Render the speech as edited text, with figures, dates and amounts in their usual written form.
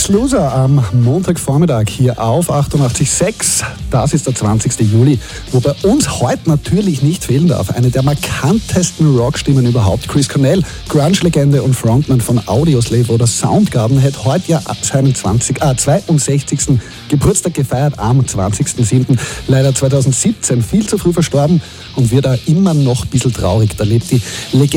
Biggest Loser am Montagvormittag hier auf 88.6. Das ist der 20. Juli, wo bei uns heute natürlich nicht fehlen darf. Eine der markantesten Rockstimmen überhaupt. Chris Cornell, Grunge-Legende und Frontman von Audioslave oder Soundgarden, hat heute ja seinen 62. Geburtstag gefeiert am 20.07. Leider 2017 viel zu früh verstorben und wird da immer noch ein bisschen traurig. Da lebt die Legende